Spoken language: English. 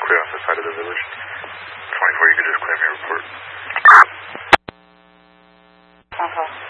clear off the side of the village. 24, you could just claim your report. Uh-huh.